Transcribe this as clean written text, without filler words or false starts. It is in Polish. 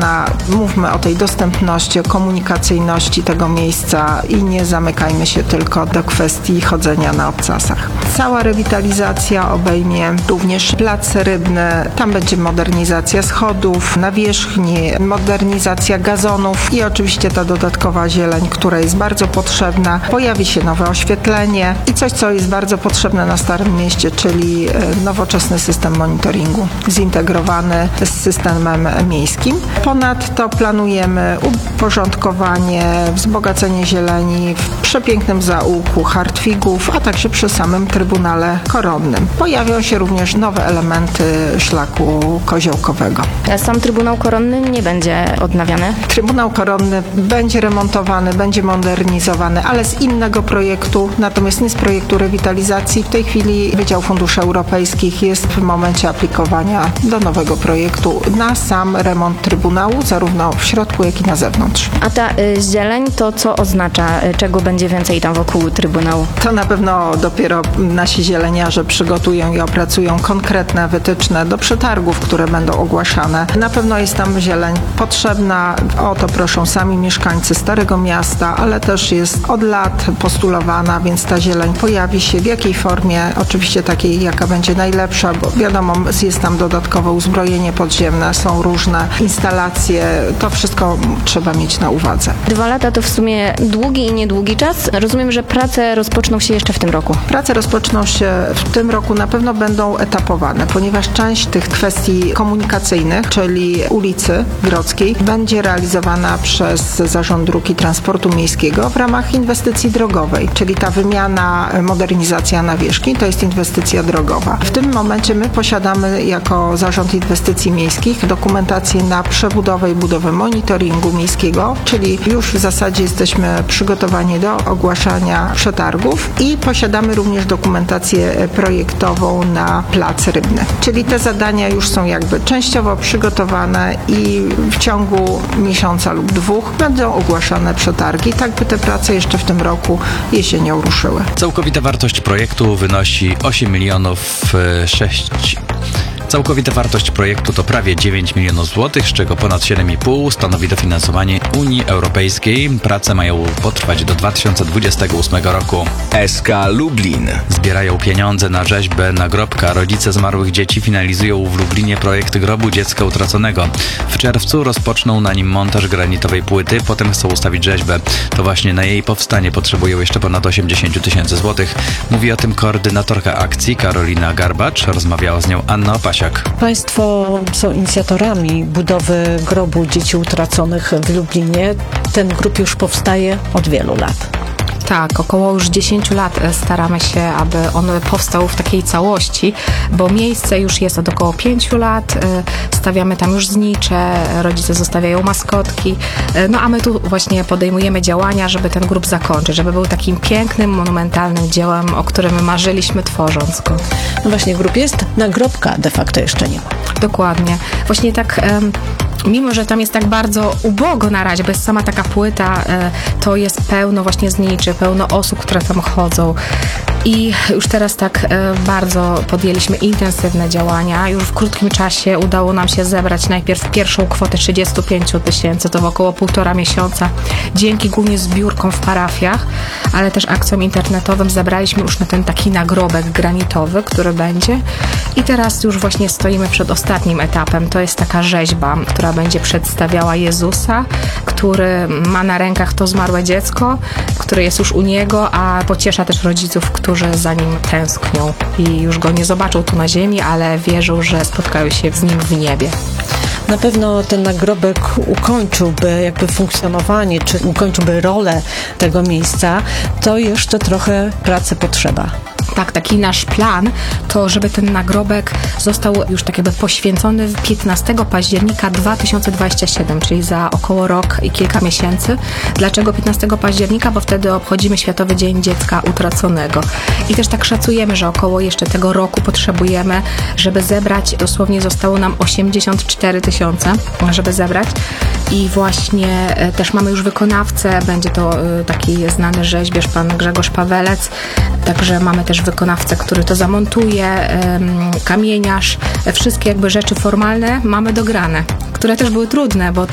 ściana. Mówmy o tej dostępności, o komunikacyjności tego miejsca i nie zamykajmy się tylko do kwestii chodzenia na obcasach. Cała rewitalizacja obejmie również plac rybny. Tam będzie modernizacja schodów, nawierzchni, modernizacja gazonów i oczywiście ta dodatkowa zieleń, która jest bardzo potrzebna. Pojawi się nowe oświetlenie i coś, co jest bardzo potrzebne na Starym Mieście, czyli nowoczesny system monitoringu zintegrowany z systemem miejskim. Ponadto planujemy uporządkowanie, wzbogacenie zieleni w przepięknym zaułku Hartwigów, a także przy samym Trybunale Koronnym. Pojawią się również nowe elementy szlaku koziołkowego. A sam Trybunał Koronny nie będzie odnawiany? Trybunał Koronny będzie remontowany, będzie modernizowany, ale z innego projektu, natomiast nie z projektu rewitalizacji. W tej chwili Wydział Funduszy Europejskich jest w momencie aplikowania do nowego projektu na sam remont Trybunału, zarówno w środku, jak i na zewnątrz. A ta zieleń to co oznacza? Czego będzie więcej tam wokół Trybunału? To na pewno dopiero nasi zieleniarze przygotują i opracują konkretne wytyczne do przetargów, które będą ogłaszane. Na pewno jest tam zieleń potrzebna. O to proszą sami mieszkańcy Starego Miasta, ale też jest od lat postulowana, więc ta zieleń pojawi się w jakiej formie, oczywiście takiej, jaka będzie najlepsza, bo wiadomo, jest tam dodatkowe uzbrojenie podziemne, są różne instalacje, to wszystko trzeba mieć na uwadze. 2 lata to w sumie długi i niedługi czas. Rozumiem, że prace rozpoczną się jeszcze w tym roku. Prace rozpoczną się w tym roku, na pewno będą etapowane, ponieważ część tych kwestii komunikacyjnych, czyli ulicy Grodzkiej, będzie realizowana przez Zarząd Dróg i Transportu Miejskiego w ramach inwestycji drogowej, czyli ta wymiana, modernizacja nawierzchni to jest inwestycja drogowa. W tym momencie my posiadamy jako Zarząd Inwestycji Miejskich dokumentację na przebudowę i budowę monitoringu miejskiego, czyli już w zasadzie jesteśmy przygotowani do ogłaszania przetargów i posiadamy również dokumentację projektową na plac rybny. Czyli te zadania już są jakby częściowo przygotowane i w ciągu miesiąca lub 2 będą ogłaszane przetargi, tak by te prace jeszcze w tym roku jesienią ruszyły. Całkowita wartość projektu wynosi 8 milionów 6. Całkowita wartość projektu to prawie 9 milionów złotych, z czego ponad 7,5 stanowi dofinansowanie Unii Europejskiej. Prace mają potrwać do 2028 roku. SK Lublin. Zbierają pieniądze na rzeźbę nagrobka. Rodzice zmarłych dzieci finalizują w Lublinie projekt grobu dziecka utraconego. W czerwcu rozpoczną na nim montaż granitowej płyty, potem chcą ustawić rzeźbę. To właśnie na jej powstanie potrzebują jeszcze ponad 80 tysięcy złotych. Mówi o tym koordynatorka akcji Karolina Garbacz. Rozmawiała z nią Anna Opasiak. Państwo są inicjatorami budowy grobu dzieci utraconych w Lublinie. Ten grób już powstaje od wielu lat. Tak, około już 10 lat staramy się, aby on powstał w takiej całości, bo miejsce już jest od około 5 lat, stawiamy tam już znicze, rodzice zostawiają maskotki, no a my tu właśnie podejmujemy działania, żeby ten grób zakończyć, żeby był takim pięknym, monumentalnym dziełem, o którym marzyliśmy tworząc go. No właśnie, grób jest, nagrobka de facto jeszcze nie ma. Dokładnie. Właśnie tak... Mimo, że tam jest tak bardzo ubogo na razie, bo jest sama taka płyta, to jest pełno właśnie zniczy, pełno osób, które tam chodzą. I już teraz tak bardzo podjęliśmy intensywne działania. Już w krótkim czasie udało nam się zebrać najpierw pierwszą kwotę 35 tysięcy, to w około 1,5 miesiąca. Dzięki głównie zbiórkom w parafiach, ale też akcjom internetowym zebraliśmy już na ten taki nagrobek granitowy, który będzie. I teraz już właśnie stoimy przed ostatnim etapem. To jest taka rzeźba, która będzie przedstawiała Jezusa, który ma na rękach to zmarłe dziecko, które jest już u Niego, a pociesza też rodziców, którzy za Nim tęsknią i już Go nie zobaczą tu na ziemi, ale wierzą, że spotkają się z Nim w niebie. Na pewno ten nagrobek ukończyłby jakby funkcjonowanie, czy ukończyłby rolę tego miejsca, to jeszcze trochę pracy potrzeba. Tak, taki nasz plan to, żeby ten nagrobek został już tak jakby poświęcony 15 października 2027, czyli za około rok i kilka miesięcy. Dlaczego 15 października? Bo wtedy obchodzimy Światowy Dzień Dziecka Utraconego. I też tak szacujemy, że około jeszcze tego roku potrzebujemy, żeby zebrać, dosłownie zostało nam 84 tysiące, żeby zebrać. I właśnie też mamy już wykonawcę, będzie to taki znany rzeźbiarz, pan Grzegorz Pawelec, także mamy też wykonawcę, który to zamontuje, kamieniarz, wszystkie jakby rzeczy formalne mamy dograne, które też były trudne, bo